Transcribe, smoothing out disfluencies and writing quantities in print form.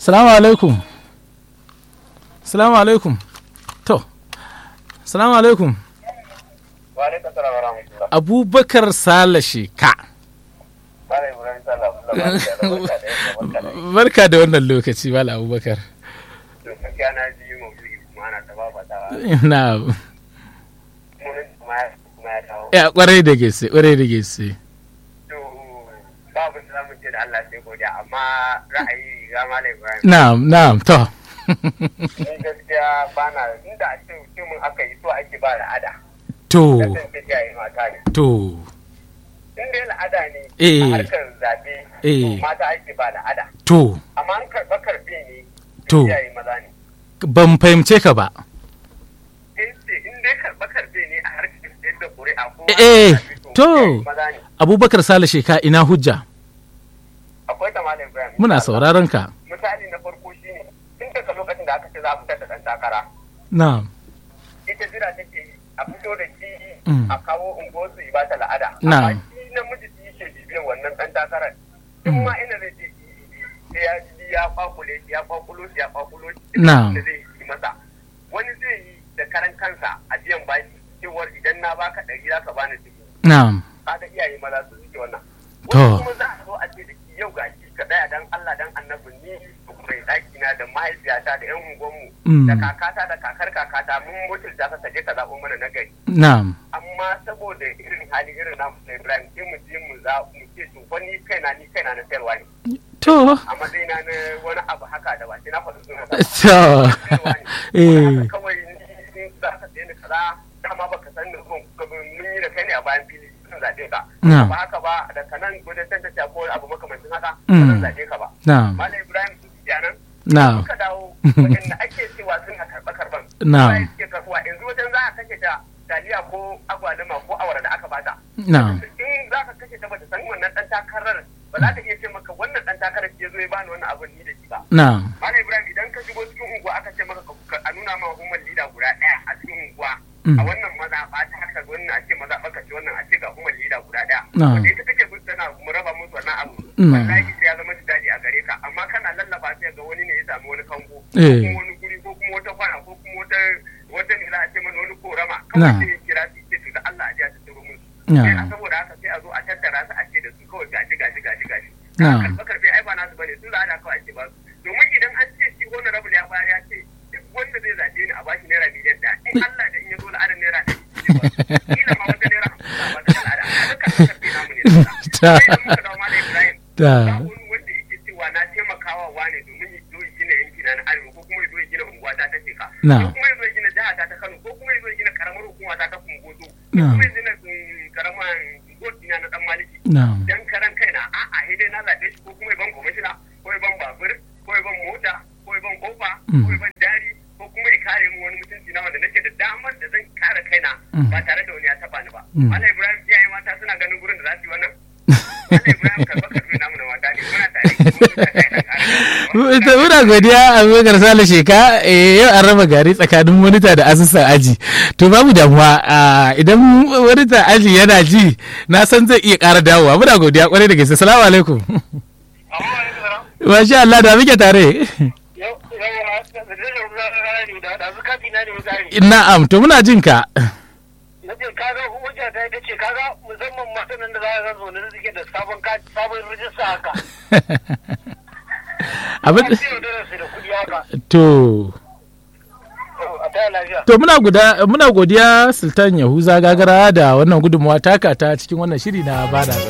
Salamu alaikum. Salamu alaikum. To, salamu alaikum. Wa alaikum salam wa rahmatullah. Abubakar Salashe ka. Barka da wannan lokaci, Bala Abubakar. Na ji maudu'i kuma ana ta babatawa. Na. Munin kuma ya dawo. Ya kwarai da gaske, kwarai da gaske. To babu da zamu ce da Allah sai godiya amma ra'ayi ga Malam Ibrahim. Na'am, to. Ni gaskiya bana inda a ce mutumin aka yi so ake ba da ada. To. Kasance jaye mata ne. To. In dai al'ada ne Eh. a harkar zaɓe Eh. mata ake ba da ada. To. Amma an karɓe ne To. jaye maza ne. Ban fahimce ka ba. In dai karɓe ne a harkar da ƙuri'a ko Eh, to. maza ne. Abubakar Salashe ka ina hujja. Akwai ta Malam Ibrahim. Muna sauraron ka. Misali na farko shine tun daga lokacin da aka ce za a fitar da ɗan takara. Na'am. Ita jira take yi a fito da shi Mm. a kawo unguwarsu yi ba ta la'ada. Na'am. Amma shi namiji shi yake bibiyan wannan ɗan takarar. Duk ma ina zai je sai ya ji ya kwakule shi ya kwakulo shi ya kwakulo shi. Na'am. Da zai yi masa. Wani zai yi da karan kansa a biyan bashi cewar idan na baka 100 za ka bani 1000. Na'am. Kaga iyaye maza su suke wannan. To. Wani kuma za a zo a ce da shi yau ga shi ka tsaya dan Allah dan annabi ni mai ɗaki na da mahaifiyata da 'yan unguwanmu Mm. da kakata da kakar kakata mun mutunta ka je ka zaɓo mana na gari. Na'am. Amma saboda irin hali irin namu na Ibrahim sai mu je mu ce to wani kaina na sayarwa ne. To. A matsayina na wani abu haka da ba sai na faɗi suna ba. To. Eh. Kawai ni za ka sayi ni kaza dama baka san da mun yi da kai ne a bayan fili zan zaɓe ka. Na'am. Ba haka ba da kanan gudun tantance ko abu makamancin haka ba Mm. zan zaɓe ka ba. Na'am. Malam Ibrahim su kenan. Na'am. Suka dawo waɗanda ake cewa suna karɓe-karɓen. Na'am. Bayan suke karɓuwa yanzu wajen za a kashe ta taliya ko agwaluma ko awara da aka bata. Na'am. In za ka kashe ta bata san wannan ɗan takarar ba za ta iya ce maka wannan ɗan takarar ke zo ya bani wannan abun ni da shi ba. Na'am. Malam Ibrahim idan ka shigo cikin unguwa aka ce maka a nuna ma hukumar lida guda ɗaya a cikin unguwa. Mm. A wannan mazaɓa ta haka wannan a ce mazaɓa ka ce wannan a ce ga hukumar lida guda ɗaya. Na'am. Wanda ita take bin tana mu raba musu wannan abu. Mm. Wallahi sai ya zama daɗi a gare ka amma kana lallaba sai ga wani ne ya samu wani kango. Eh. Ko kuma wani guri ko kuma wata kwana ko kuma wata ne za a ce mana wani korama. Na'am. Kawai sai ya kira su ce to da Allah a ji a tattaro musu. Na'am. Sai saboda haka sai a zo a tattara su a ce da su kawai gashi. Na'am. Karɓe ai ba nasu bane su za a kawai ake ba su. Domin idan an ce shi wani rabu ya bayar ya ce duk wanda zai zaɓe ni a bashi naira miliyan ɗaya. In Allah da in ya zo la'adar naira ɗari. Kila ma wata naira 50 ba ta al'ada. Haka karɓe namu ne. Sai idan muka dawo Malam Ibrahim. Ta. Ba wani wanda yake cewa na taimakawa wane domin ya zo ya gina yanki na arewa ko kuma ya zo ya gina unguwa ta ce ka. Na'am. Ko kuma ya zo ya gina jiha ta Kano ko kuma ya zo ya gina karamar hukuma ta Kungozo. Ko Na'am. kuma ya gina karamar godina na Dan Maliki. Na'am. Dan karan kaina a'a sai dai na zaɓe shi ko kuma ya ban kwamishina ko ya ban babur ko ya ban mota ko ya ban kofa ko ya ban jari ko kuma ya kare mu wani mutunci na wanda nake da damar da zan kare kaina ba tare da wani ya taba ni ba. Malam Ibrahim iyaye mata suna ganin gurin da za su yi wannan. Malam Ibrahim karɓa namu da mata ne muna tare. Muna godiya Abubakar Salashe ka yau an raba gari tsakanin monita da asusun aji. To babu damuwa idan monita aji yana ji na san zai iya ƙara dawowa. Muna godiya kwarai da gaske. Assalamu alaikum. Masha Allah da muke tare. Na'am to muna jin ka. Nace kaga hujja ta ita ce kaga musamman matan da za ka zo ne suke da sabon rijista haka. Abin to to muna godiya Sultan Yahuza Gagara da wannan gudunmawa taka ta cikin wannan shiri na bada.